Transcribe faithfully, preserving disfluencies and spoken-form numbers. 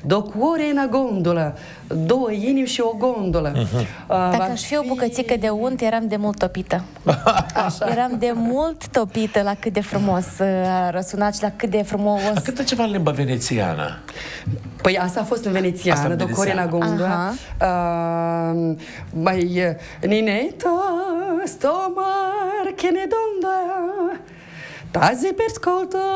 do cuore în gondolă, două inimi și o gondolă. Uh-huh. Dacă aș fi o bucățică de unt, eram de mult topită. Așa. Eram de mult topită la cât de frumos a răsunat și la cât de frumos... A cântă ceva în limba venețiană. Păi asta a fost în venețiană, do cuore în gondolă. Uh, mai Ninetta, sto mar che ne donda, tazi per ascolto.